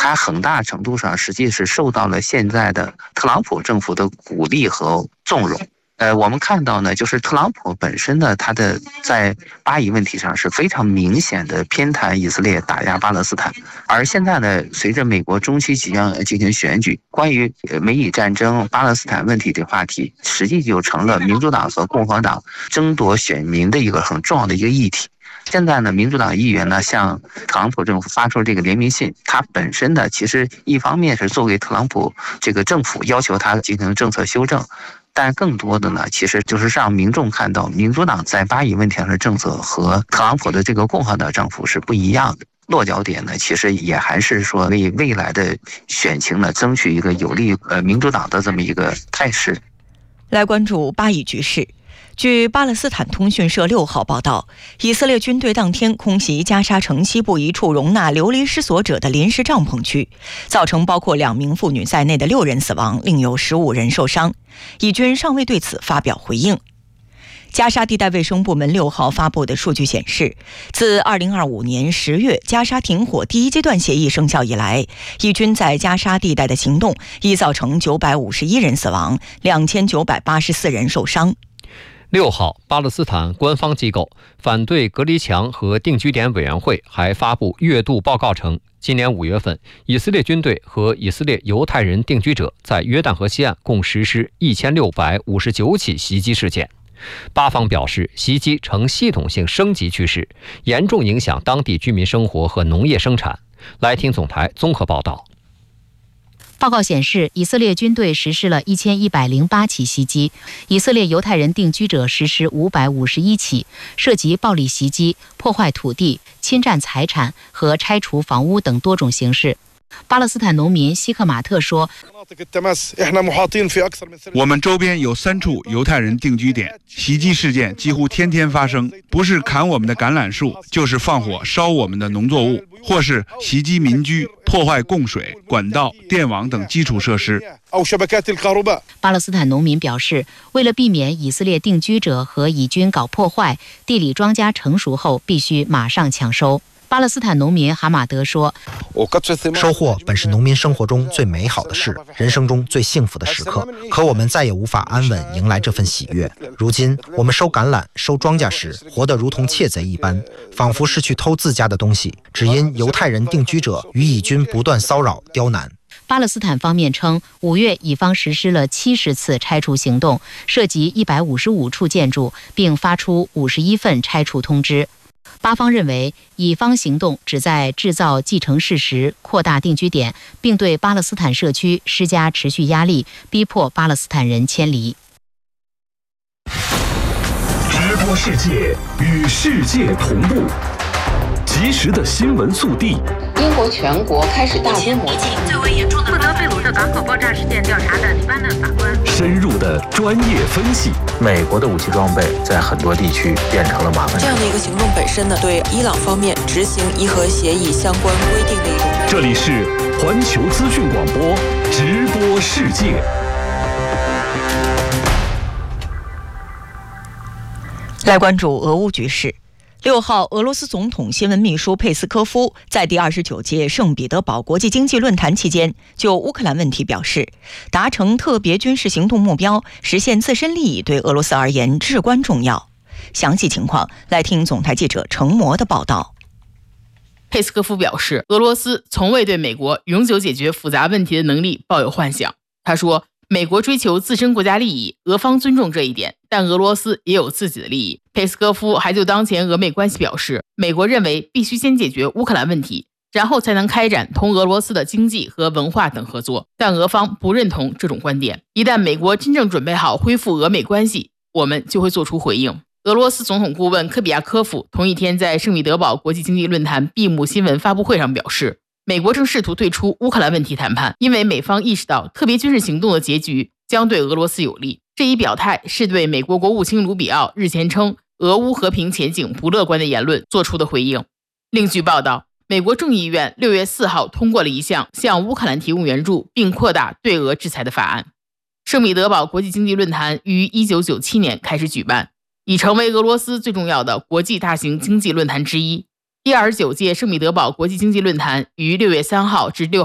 它很大程度上实际是受到了现在的特朗普政府的鼓励和纵容。我们看到呢，就是特朗普本身呢，他的在巴以问题上是非常明显的偏袒以色列，打压巴勒斯坦。而现在呢，随着美国中期即将进行选举，关于美以战争、巴勒斯坦问题的话题，实际就成了民主党和共和党争夺选民的一个很重要的一个议题。现在呢，民主党议员呢向特朗普政府发出这个联名信，他本身呢其实一方面是作为特朗普这个政府要求他进行政策修正，但更多的呢其实就是让民众看到民主党在巴以问题上的政策和特朗普的这个共和党政府是不一样的。落脚点呢其实也还是说为未来的选情呢争取一个有利民主党的这么一个态势。 来关注巴以局势。据巴勒斯坦通讯社6号报道，以色列军队当天空袭加沙城西部一处容纳流离失所者的临时帐篷区，造成包括2名妇女在内的6人死亡，另有15人受伤。以军尚未对此发表回应。加沙地带卫生部门6号发布的数据显示，自2025年10月加沙停火第1阶段协议生效以来，以军在加沙地带的行动已造成951人死亡，2984人受伤。 6号，巴勒斯坦官方机构反对隔离墙和定居点委员会还发布月度报告称，今年5月份，以色列军队和以色列犹太人定居者在约旦河西岸共实施1659起袭击事件。巴方表示，袭击呈系统性升级趋势，严重影响当地居民生活和农业生产。来听总台综合报道。 报告显示，以色列军队实施了1108起袭击，以色列犹太人定居者实施551起，涉及暴力袭击、破坏土地、侵占财产和拆除房屋等多种形式。巴勒斯坦农民希克马特说， 我们周边有3处犹太人定居点，袭击事件几乎天天发生，不是砍我们的橄榄树，就是放火烧我们的农作物，或是袭击民居，破坏供水、管道、电网等基础设施。 巴勒斯坦农民表示，为了避免以色列定居者和以军搞破坏，地里庄稼成熟后必须马上抢收。巴勒斯坦农民哈马德说， 收获本是农民生活中最美好的事，人生中最幸福的时刻，可我们再也无法安稳迎来这份喜悦。如今我们收橄榄、收庄稼时，活得如同窃贼一般，仿佛是去偷自家的东西，只因犹太人定居者与以军不断骚扰刁难。 巴勒斯坦方面称，5月以方实施了70次拆除行动，涉及155处建筑，并发出51份拆除通知。巴方认为，以方行动旨在制造既成事实，扩大定居点，并对巴勒斯坦社区施加持续压力，逼迫巴勒斯坦人迁离。 直播世界，与世界同步，及时的新闻速递。 英国全国开始大规模最为严重的负责贝鲁特港口爆炸事件调查的黎巴嫩法官， 深入的专业分析。 美国的武器装备在很多地区变成了麻烦。 这样的一个行动本身呢，对伊朗方面执行伊核协议相关规定的一种。 这里是环球资讯广播直播世界。 来关注俄乌局势。6号，俄罗斯总统新闻秘书佩斯科夫在第29届圣彼得堡国际经济论坛期间，就乌克兰问题表示，达成特别军事行动目标，实现自身利益对俄罗斯而言至关重要。详细情况，来听总台记者程模的报道。 佩斯科夫表示，俄罗斯从未对美国永久解决复杂问题的能力抱有幻想。他说，美国追求自身国家利益，俄方尊重这一点，但俄罗斯也有自己的利益。佩斯科夫还就当前俄美关系表示，美国认为必须先解决乌克兰问题，然后才能开展同俄罗斯的经济和文化等合作，但俄方不认同这种观点。一旦美国真正准备好恢复俄美关系，我们就会做出回应。俄罗斯总统顾问科比亚科夫同一天在圣彼得堡国际经济论坛闭幕新闻发布会上表示，美国正试图退出乌克兰问题谈判，因为美方意识到特别军事行动的结局将对俄罗斯有利。这一表态是对美国国务卿卢比奥日前称俄乌和平前景不乐观的言论做出的回应。另据报道，美国众议院6月4号通过了一项向乌克兰提供援助并扩大对俄制裁的法案。圣彼得堡国际经济论坛于1997年开始举办，已成为俄罗斯最重要的国际大型经济论坛之一。第29届圣彼得堡国际经济论坛于6月3号至6